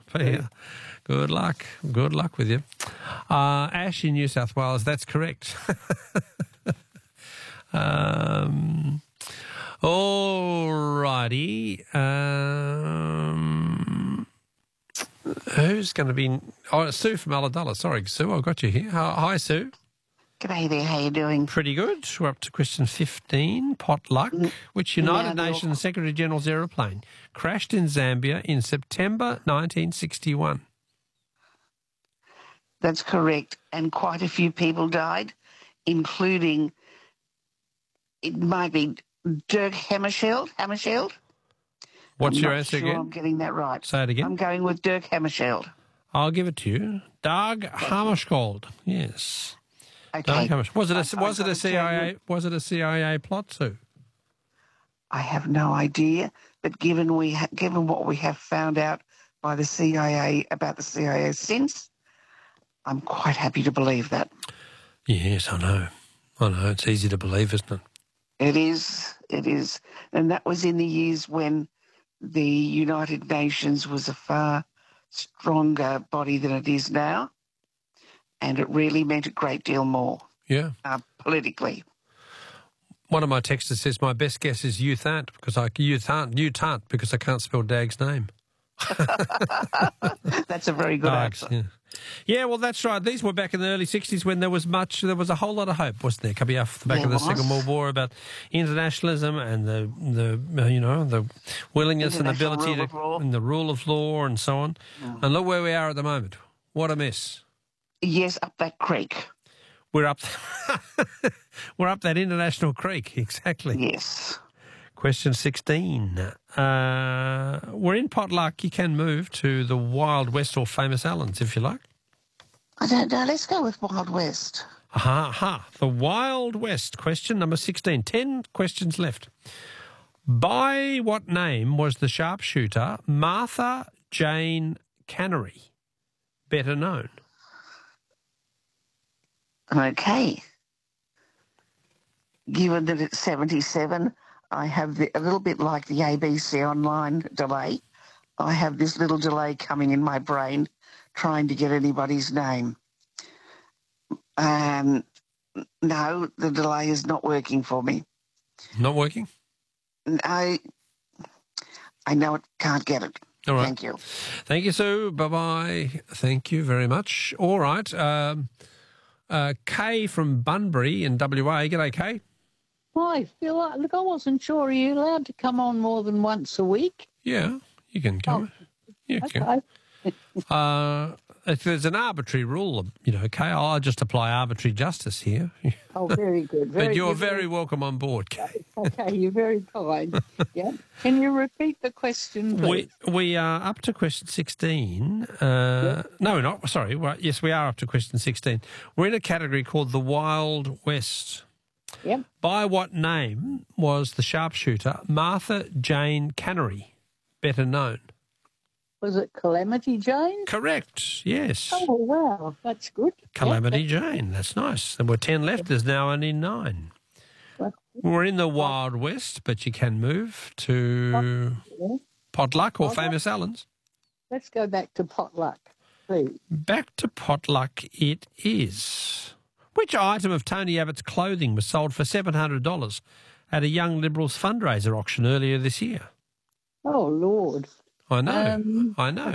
Yeah. Good luck. Good luck with you. Ash in New South Wales, that's correct. All righty. Who's going to be... Oh, Sue from Ulladulla. Sorry, Sue, I've got you here. Hi, Sue. G'day there, how you doing? Pretty good. We're up to question 15, potluck. Which United Nations Secretary-General's aeroplane crashed in Zambia in September 1961? That's correct, and quite a few people died, including, it might be Dirk Hammarskjöld. What's your answer again? I'm getting that right. Say it again. I'm going with Dirk Hammarskjöld. I'll give it to you. Dag Hammarskjöld. Yes. Okay. Was it a CIA plot too? I have no idea, but given what we have found out by the CIA about the CIA since, I'm quite happy to believe that. Yes, I know. It's easy to believe, isn't it? It is. And that was in the years when the United Nations was a far stronger body than it is now, and it really meant a great deal more. Yeah. Politically. One of my texters says my best guess is you can't because I can't spell Dag's name. That's a very good answer. Yeah, well, that's right. These were back in the early 60s when there was a whole lot of hope, wasn't there, coming off the back of the Second World War about internationalism and the willingness and ability and the rule of law and so on. Mm. And look where we are at the moment. What a mess. Yes, up that creek. We're up that international creek, exactly. Yes. Question 16. We're in potluck. You can move to the Wild West or Famous Allens if you like. I don't know. Let's go with Wild West. The Wild West. Question number 16. 10 questions left. By what name was the sharpshooter Martha Jane Cannery better known? Okay. Given that it's 77, I have a little bit like the ABC online delay. I have this little delay coming in my brain trying to get anybody's name. No, the delay is not working for me. Not working? I know it, can't get it. All right. Thank you. Thank you, Sue. Bye-bye. Thank you very much. All right. Kay from Bunbury in WA. G'day, Kay. Hi, Phil. Look, I wasn't sure. Are you allowed to come on more than once a week? Yeah, you can come. You can. If there's an arbitrary rule, Kay, I'll just apply arbitrary justice here. Oh, very good. But you're very welcome on board, Kay. Okay, you're very kind. Yeah. Can you repeat the question, please? We are up to question 16. No, we're not. Sorry. Yes, we are up to question 16. We're in a category called the Wild West. Yep. By what name was the sharpshooter Martha Jane Cannery better known? Was it Calamity Jane? Correct, yes. Oh, wow, that's good. Calamity Jane, that's nice. There were 10 left, there's now only 9. We're in the Wild West, but you can move to potluck or Famous Allens. Let's go back to potluck, please. Back to potluck it is. Which item of Tony Abbott's clothing was sold for $700 at a Young Liberals fundraiser auction earlier this year? Oh, Lord. I know. I know.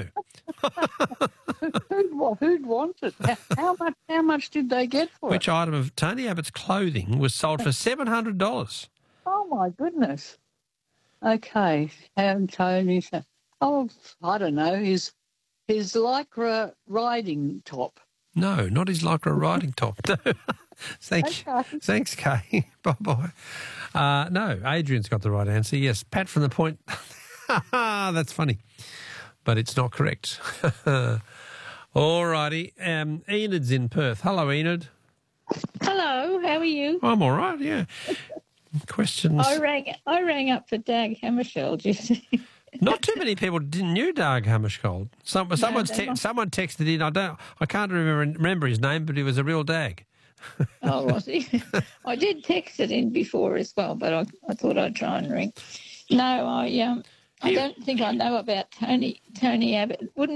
Who'd want it? How much did they get for Which item of Tony Abbott's clothing was sold for $700? Oh, my goodness. Okay. Tony's... Oh, I don't know. His Lycra riding top. No, not his Lycra riding top. No. Thank you. Thanks, Kay. Bye-bye. No, Adrian's got the right answer. Yes, Pat from the Point... That's funny, but it's not correct. All righty. Enid's in Perth. Hello, Enid. Hello, how are you? I'm all right, yeah. Questions? I rang up for Dag Hammarskjöld, you see. Not too many people knew Dag Hammarskjöld. Someone texted in. I can't remember his name, but he was a real Dag. Oh, was he? I did text it in before as well, but I thought I'd try and ring. No, I don't think I know about Tony Abbott. Wouldn't